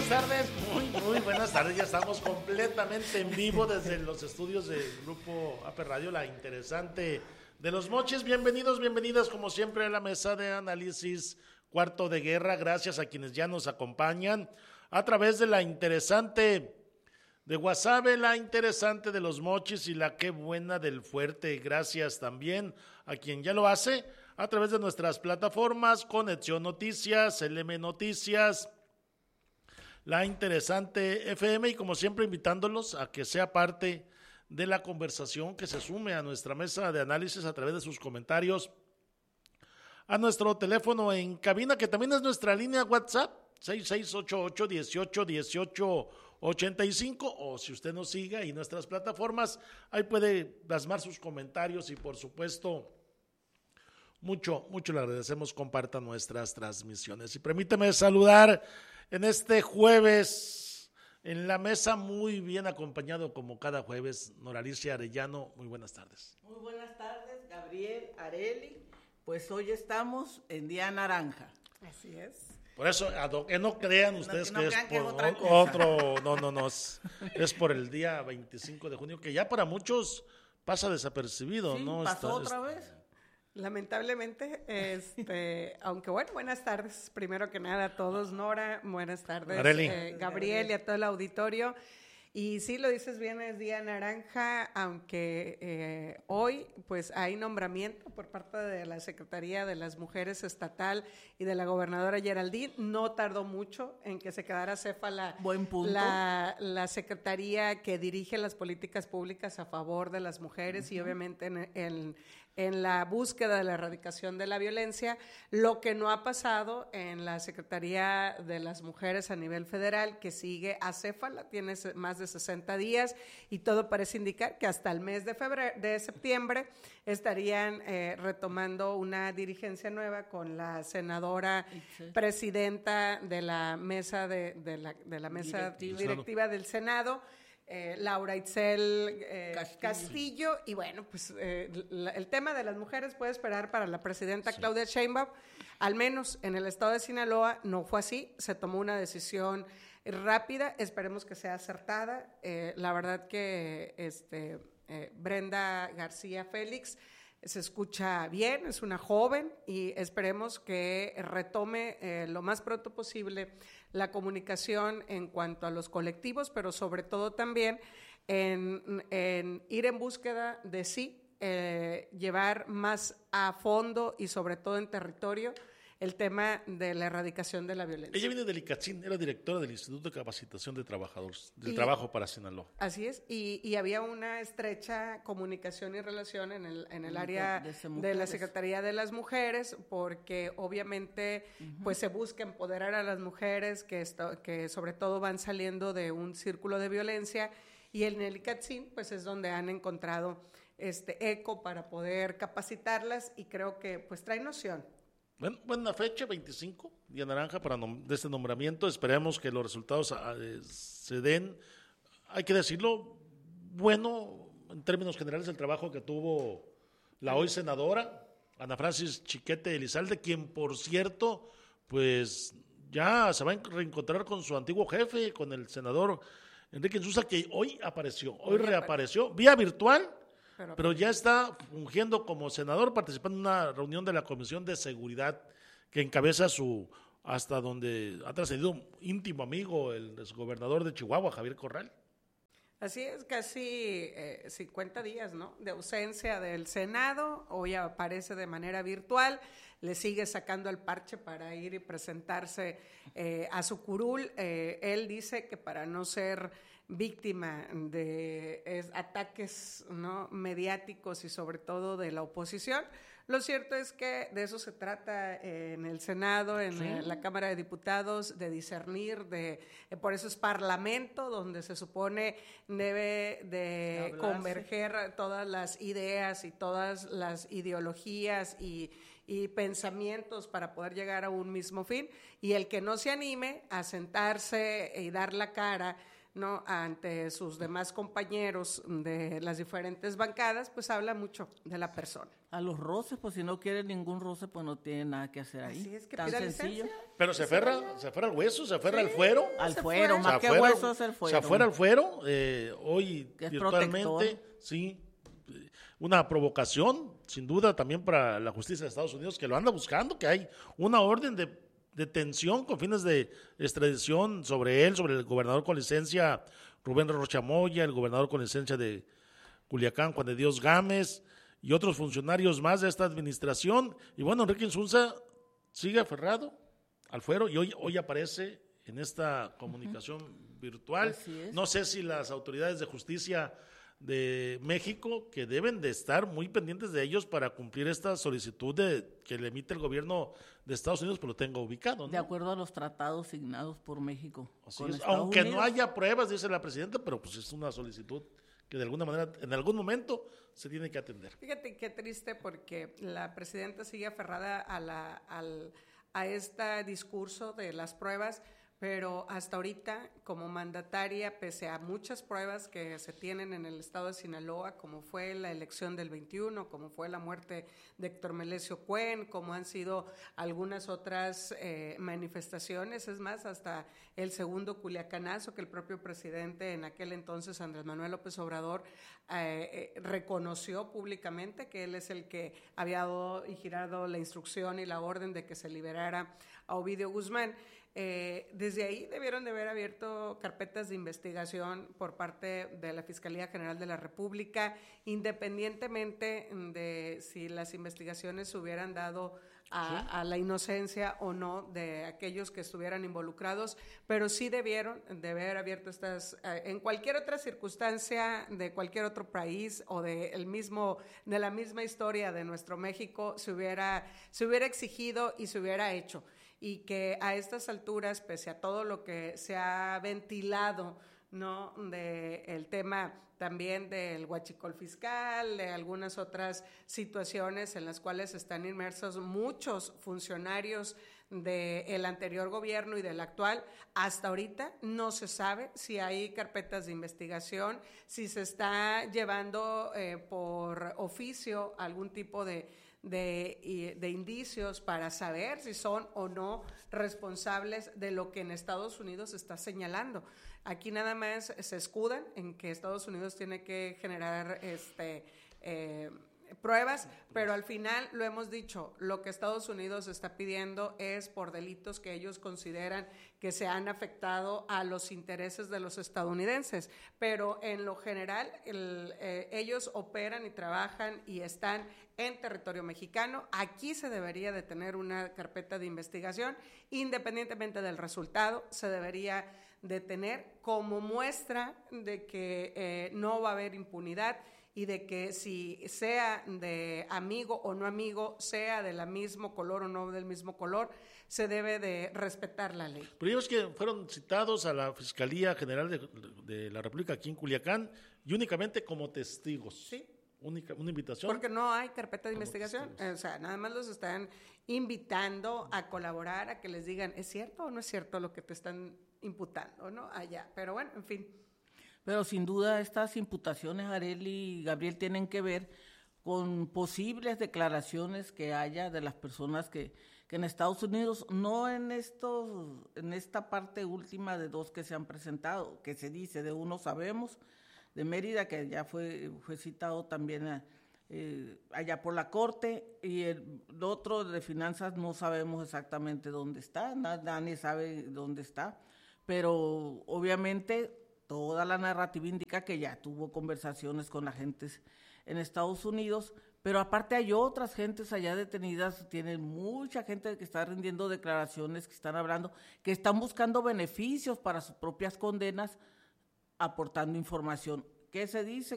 buenas tardes, muy buenas tardes. Ya estamos completamente en vivo desde los estudios del Grupo AP Radio, la interesante de Los Mochis. Bienvenidos, bienvenidas como siempre a la mesa de análisis Cuarto de Guerra. Gracias a quienes ya nos acompañan a través de la interesante de Guasave, la interesante de Los Mochis y la qué buena del Fuerte. Gracias también a quien ya lo hace a través de nuestras plataformas Conexión Noticias, LM Noticias, la interesante FM, y como siempre invitándolos a que sea parte de la conversación, que se sume a nuestra mesa de análisis a través de sus comentarios, a nuestro teléfono en cabina, que también es nuestra línea WhatsApp, 6688-1885, o si usted nos sigue y nuestras plataformas, ahí puede plasmar sus comentarios y por supuesto mucho le agradecemos, compartan nuestras transmisiones. Y permíteme saludar en este jueves en la mesa, muy bien acompañado como cada jueves, Noralicia Arellano. Muy buenas tardes. Muy buenas tardes, Gabriel, Areli. Pues hoy estamos en Día Naranja. Así es. Por eso, que no crean ustedes que es por otro, no, es por el día 25 de junio, que ya para muchos pasa desapercibido, sí, ¿no? ¿Pasó otra vez? Lamentablemente, aunque bueno, buenas tardes, primero que nada a todos, Nora, buenas tardes, Gabriel y a todo el auditorio. Y sí, lo dices bien, es Día Naranja, aunque hoy pues hay nombramiento por parte de la Secretaría de las Mujeres Estatal y de la gobernadora Geraldine. No tardó mucho en que se quedara cefa la secretaría que dirige las políticas públicas a favor de las mujeres y obviamente en la búsqueda de la erradicación de la violencia, lo que no ha pasado en la Secretaría de las Mujeres a nivel federal, que sigue acéfala, tiene más de 60 días y todo parece indicar que hasta el mes de septiembre estarían retomando una dirigencia nueva con la senadora presidenta de la mesa de la mesa directiva del Senado, Laura Itzel Castillo, y bueno, pues el tema de las mujeres puede esperar para la presidenta Claudia Sheinbaum. Al menos en el estado de Sinaloa no fue así, se tomó una decisión rápida, esperemos que sea acertada. La verdad que Brenda García Félix se escucha bien, es una joven y esperemos que retome lo más pronto posible la comunicación en cuanto a los colectivos, pero sobre todo también en ir en búsqueda de llevar más a fondo y sobre todo en territorio el tema de la erradicación de la violencia. Ella viene del ICATSIN, era directora del Instituto de Capacitación de Trabajadores, del Trabajo para Sinaloa. Así es, y había una estrecha comunicación y relación en el área de la Secretaría de las Mujeres, porque obviamente pues se busca empoderar a las mujeres que sobre todo van saliendo de un círculo de violencia, y en el ICATSIN pues es donde han encontrado eco para poder capacitarlas, y creo que pues trae noción. Buena fecha, 25, Día Naranja de este nombramiento. Esperemos que los resultados se den, hay que decirlo, bueno, en términos generales, el trabajo que tuvo la hoy senadora, Ana Francis Chiquete Elizalde, quien por cierto, pues ya se va a reencontrar con su antiguo jefe, con el senador Enrique Insulza, que hoy reapareció, vía virtual, pero ya está fungiendo como senador, participando en una reunión de la Comisión de Seguridad que encabeza hasta donde ha trascendido íntimo amigo, el exgobernador de Chihuahua, Javier Corral. Así es, casi 50 días, ¿no?, de ausencia del Senado. Hoy aparece de manera virtual, le sigue sacando el parche para ir y presentarse a su curul. Él dice que para no ser víctima de ataques, ¿no?, mediáticos y sobre todo de la oposición. Lo cierto es que de eso se trata en el Senado, en la Cámara de Diputados, de discernir, por eso es Parlamento, donde se supone debe de converger todas las ideas y todas las ideologías y pensamientos para poder llegar a un mismo fin, y el que no se anime a sentarse y dar la cara ¿no?, ante sus demás compañeros de las diferentes bancadas, pues habla mucho de la persona. A los roces, pues si no quiere ningún roce, pues no tiene nada que hacer ahí. Así es, que tan pida sencillo. licencia. Pero se aferra al hueso, se aferra al fuero. Al se fuero, fue. más que afuera- hueso es el fuero. Se afuera al fuero, hoy Que es virtualmente, protector. sí, una provocación, sin duda, también para la justicia de Estados Unidos, que lo anda buscando, que hay una orden de detención con fines de extradición sobre él, sobre el gobernador con licencia Rubén Rocha Moya, el gobernador con licencia de Culiacán, Juan de Dios Gámez, y otros funcionarios más de esta administración. Y bueno, Enrique Insunza sigue aferrado al fuero y hoy aparece en esta comunicación virtual. Así es. No sé si las autoridades de justicia de México, que deben de estar muy pendientes de ellos para cumplir esta solicitud que le emite el gobierno de Estados Unidos, pues lo tenga ubicado, ¿no? De acuerdo a los tratados signados por México. Así con es. Estados Aunque no Unidos. haya pruebas, dice la presidenta, pero pues es una solicitud que de alguna manera, en algún momento, se tiene que atender. Fíjate qué triste, porque la presidenta sigue aferrada a este discurso de las pruebas, pero hasta ahorita, como mandataria, pese a muchas pruebas que se tienen en el estado de Sinaloa, como fue la elección del 21, como fue la muerte de Héctor Melesio Cuen, como han sido algunas otras manifestaciones, es más, hasta el segundo culiacanazo que el propio presidente en aquel entonces, Andrés Manuel López Obrador, reconoció públicamente que él es el que había dado y girado la instrucción y la orden de que se liberara a Ovidio Guzmán. Desde ahí debieron de haber abierto carpetas de investigación por parte de la Fiscalía General de la República, independientemente de si las investigaciones se hubieran dado a la inocencia o no de aquellos que estuvieran involucrados, pero sí debieron de haber abierto estas, en cualquier otra circunstancia de cualquier otro país o de la misma historia de nuestro México, se hubiera exigido y se hubiera hecho. Y que a estas alturas, pese a todo lo que se ha ventilado, ¿no?, de el tema también del huachicol fiscal, de algunas otras situaciones en las cuales están inmersos muchos funcionarios del anterior gobierno y del actual, hasta ahorita no se sabe si hay carpetas de investigación, si se está llevando por oficio algún tipo de indicios para saber si son o no responsables de lo que en Estados Unidos está señalando. Aquí nada más se escudan en que Estados Unidos tiene que generar pruebas, pero al final lo hemos dicho, lo que Estados Unidos está pidiendo es por delitos que ellos consideran que se han afectado a los intereses de los estadounidenses, pero en lo general ellos operan y trabajan y están en territorio mexicano. Aquí se debería de tener una carpeta de investigación, independientemente del resultado, se debería de tener como muestra de que no va a haber impunidad y de que si sea de amigo o no amigo, sea del mismo color o no del mismo color, se debe de respetar la ley. Pero ellos que fueron citados a la Fiscalía General de la República aquí en Culiacán y únicamente como testigos. Sí. Una invitación. Porque no hay carpeta de Como investigación. testigos. O sea, nada más los están invitando a colaborar, a que les digan, ¿es cierto o no es cierto lo que te están imputando, ¿no? Allá. Pero bueno, en fin. Pero sin duda estas imputaciones, Arely y Gabriel, tienen que ver con posibles declaraciones que haya de las personas que en Estados Unidos, no en esta parte última de dos que se han presentado, que se dice, de uno sabemos, de Mérida, que ya fue citado también allá por la Corte, y el otro de finanzas no sabemos exactamente dónde está, nadie sabe dónde está, pero obviamente toda la narrativa indica que ya tuvo conversaciones con agentes en Estados Unidos, pero aparte hay otras gentes allá detenidas, tienen mucha gente que está rindiendo declaraciones, que están hablando, que están buscando beneficios para sus propias condenas, aportando información. ¿Qué se dice?